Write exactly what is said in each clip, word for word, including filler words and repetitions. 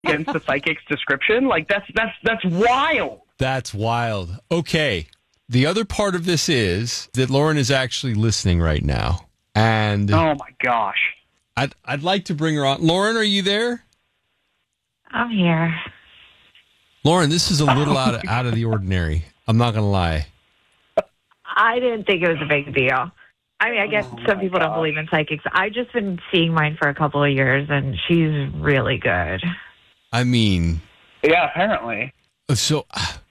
against the psychic's description? Like, that's that's that's wild. That's wild. Okay. The other part of this is that Lauren is actually listening right now. And oh, my gosh. I'd, I'd like to bring her on. Lauren, are you there? I'm here. Lauren, this is a little out of, out of the ordinary. I'm not going to lie. I didn't think it was a big deal. I mean, I guess oh some people gosh. don't believe in psychics. I've just been seeing mine for a couple of years, and she's really good. I mean... Yeah, apparently. So,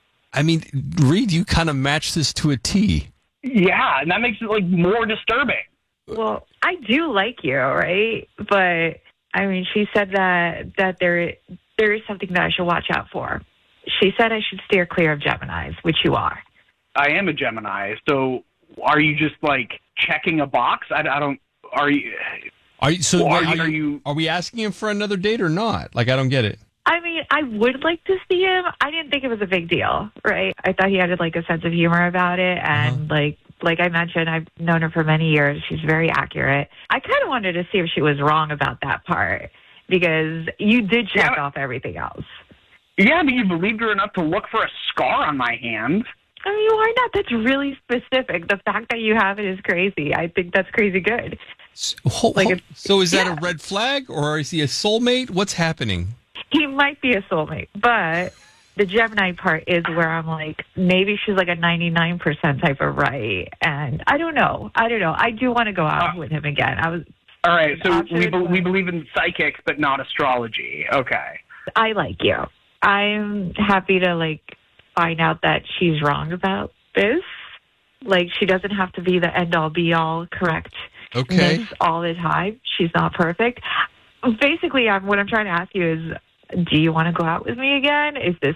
I mean, Reed, you kind of match this to a T. Yeah, and that makes it, like, more disturbing. Well, I do like you, right? But, I mean, she said that, that there there is something that I should watch out for. She said I should steer clear of Geminis, which you are. I am a Gemini, so are you just, like, checking a box? I, I don't... Are you... Are you, so are, are, you, are you, you... Are we asking him for another date or not? Like, I don't get it. I mean, I would like to see him. I didn't think it was a big deal, right? I thought he had, like, a sense of humor about it, and, uh-huh. like... Like I mentioned, I've known her for many years. She's very accurate. I kind of wanted to see if she was wrong about that part, because you did check yeah. off everything else. Yeah, but you believed her enough to look for a scar on my hand. I mean, why not? That's really specific. The fact that you have it is crazy. I think that's crazy good. So, hold, like hold, so is that yeah. a red flag, or is he a soulmate? What's happening? He might be a soulmate, but... The Gemini part is where I'm like, maybe she's like a ninety-nine percent type of right. And I don't know. I don't know. I do want to go out uh, with him again. I was. All right. So we, be- we believe in psychics, but not astrology. Okay. I like you. I'm happy to like find out that she's wrong about this. Like, she doesn't have to be the end all be all correct. Okay. All the time. She's not perfect. Basically, I'm, what I'm trying to ask you is, do you want to go out with me again? Is this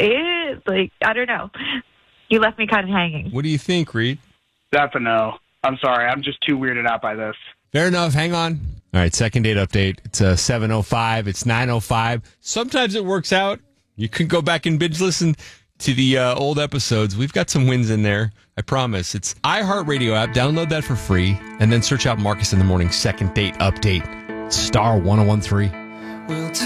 it? Like, I don't know. You left me kind of hanging. What do you think, Reed? That's a no. I'm sorry. I'm just too weirded out by this. Fair enough. Hang on. All right, second date update. It's uh, seven oh five. It's nine oh five. Sometimes it works out. You can go back and binge listen to the uh, old episodes. We've got some wins in there. I promise. It's iHeartRadio app. Download that for free. And then search out Marcus in the Morning second date update. Star one oh one three.